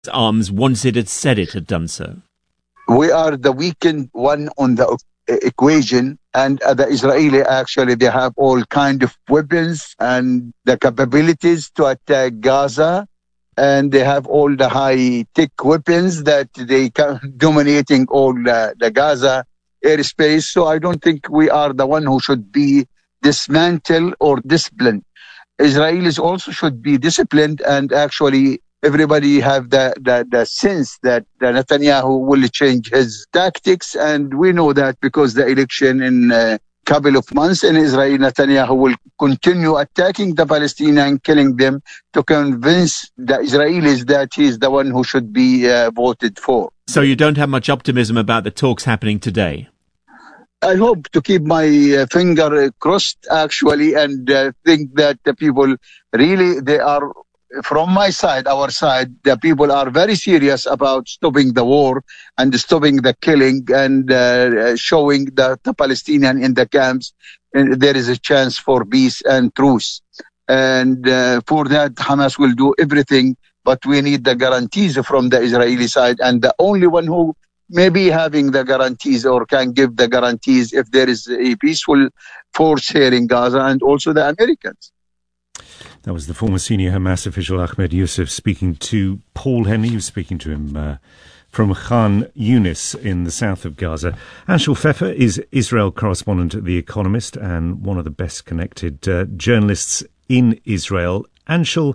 arms once it had said it had done so? We are the weakened one on the equation, and the Israeli actually, they have all kind of weapons and the capabilities to attack Gaza, and they have all the high-tech weapons that they can dominating all the Gaza airspace. So I don't think we are the one who should be dismantled or disciplined. Israelis also should be disciplined, and actually everybody have the sense that Netanyahu will change his tactics, and we know that because the election in a couple of months in Israel, Netanyahu will continue attacking the Palestinians, killing them, to convince the Israelis that he's the one who should be voted for. So you don't have much optimism about the talks happening today? I hope to keep my finger crossed, actually, and think that the people really, they are, from my side, our side, the people are very serious about stopping the war and stopping the killing and showing the Palestinian in the camps there is a chance for peace and truce. And for that, Hamas will do everything, but we need the guarantees from the Israeli side. And the only one who may be having the guarantees or can give the guarantees if there is a peaceful force here in Gaza, and also the Americans. That was the former senior Hamas official Ahmed Youssef speaking to Paul Henry. He was speaking to him from Khan Yunis in the south of Gaza. Anshel Pfeffer is Israel correspondent at The Economist and one of the best connected journalists in Israel. Anshel,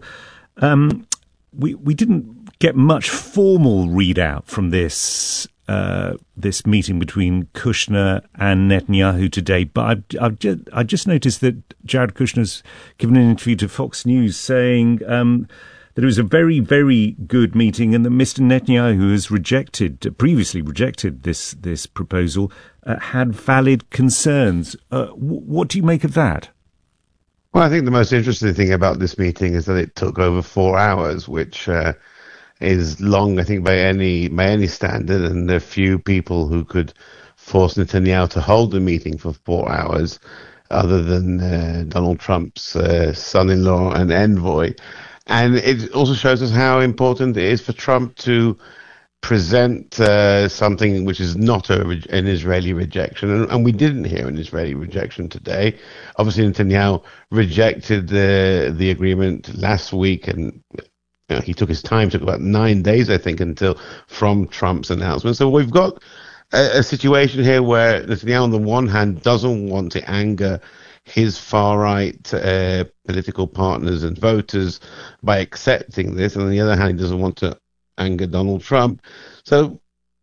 we didn't get much formal readout from this meeting between Kushner and Netanyahu today, but I just noticed that Jared Kushner's given an interview to Fox News saying that it was a very, very good meeting, and that Mr. Netanyahu, who has previously rejected this proposal, had valid concerns. What do you make of that? Well, I think the most interesting thing about this meeting is that it took over 4 hours, which is long, I think, by any standard, and there are few people who could force Netanyahu to hold a meeting for 4 hours, other than Donald Trump's son-in-law and envoy. And it also shows us how important it is for Trump to present something which is not an Israeli rejection, and we didn't hear an Israeli rejection today. Obviously, Netanyahu rejected the agreement last week, and he took his time, took about 9 days, I think, from Trump's announcement. So we've got a situation here where Netanyahu, on the one hand, doesn't want to anger his far-right political partners and voters by accepting this, and on the other hand, he doesn't want to anger Donald Trump. So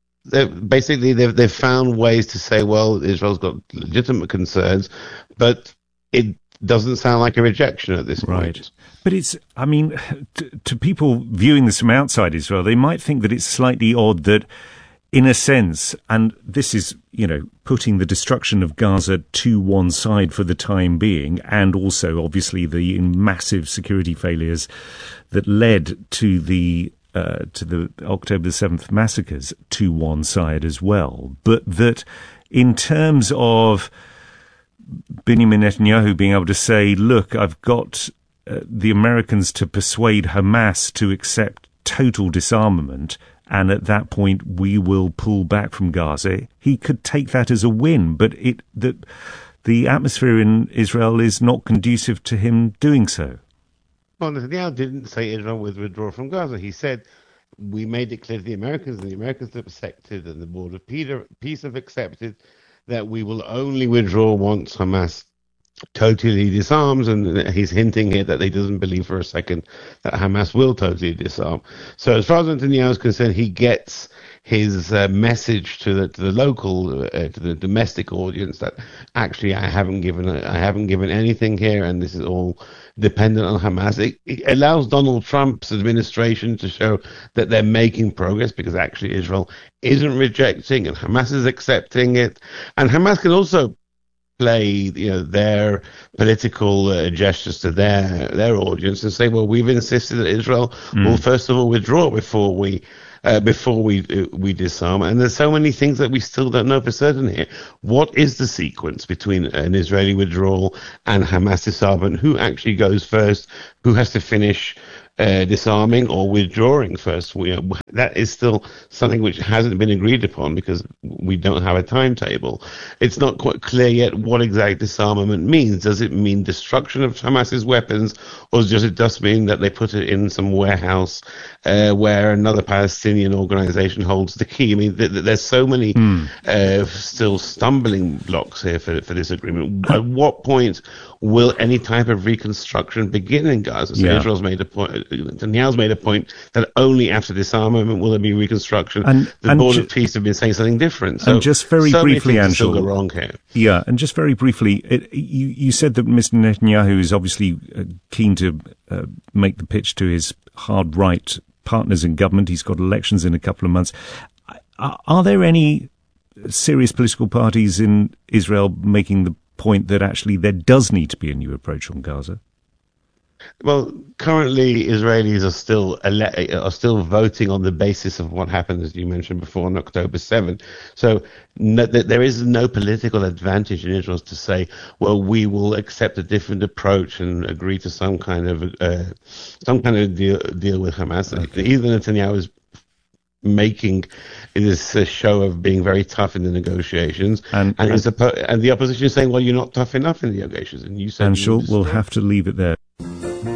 they've found ways to say, well, Israel's got legitimate concerns, but it doesn't sound like a rejection at this point. Right. But to people viewing this from outside Israel, they might think that it's slightly odd that, in a sense, and this is, putting the destruction of Gaza to one side for the time being, and also, obviously, the massive security failures that led to the October the 7th massacres to one side as well. But that in terms of Benjamin Netanyahu being able to say, look, I've got the Americans to persuade Hamas to accept total disarmament, and at that point we will pull back from Gaza, he could take that as a win. But the atmosphere in Israel is not conducive to him doing so. Well, Netanyahu didn't say Israel would withdraw from Gaza. He said, we made it clear to the Americans, and the Americans have accepted, and the Board of Peace have accepted, that we will only withdraw once Hamas totally disarms, and he's hinting here that he doesn't believe for a second that Hamas will totally disarm. So as far as Netanyahu is concerned, he gets his message to the local, to the domestic audience, that actually I haven't given anything here, and this is all dependent on Hamas. It allows Donald Trump's administration to show that they're making progress, because actually Israel isn't rejecting and Hamas is accepting it, and Hamas can also play their political gestures to their audience and say, well, we've insisted that Israel will first of all withdraw before we disarm. And there's so many things that we still don't know for certain here. What is the sequence between an Israeli withdrawal and Hamas disarmament? Who actually goes first? Who has to finish disarming or withdrawing first. That is still something which hasn't been agreed upon because we don't have a timetable. It's not quite clear yet what exact disarmament means. Does it mean destruction of Hamas's weapons, or does it just mean that they put it in some warehouse where another Palestinian organization holds the key? I mean, there's so many still stumbling blocks here for this agreement. At what point will any type of reconstruction begin in Gaza? So Israel's made a point, Netanyahu's made a point that only after disarmament will there be reconstruction. The Board of Peace have been saying something different. So, and just very briefly, Angel, still go wrong here. Yeah, and just very briefly, you said that Mr. Netanyahu is obviously keen to make the pitch to his hard right partners in government. He's got elections in a couple of months. Are there any serious political parties in Israel making the point that actually there does need to be a new approach on Gaza? Well, currently Israelis are still voting on the basis of what happened, as you mentioned before, on October 7th. So there is no political advantage in Israel to say, well, we will accept a different approach and agree to some kind of deal with Hamas. Okay. Even Netanyahu is making this show of being very tough in the negotiations, and the opposition is saying, well, you're not tough enough in the negotiations, and you said, and we'll have to leave it there.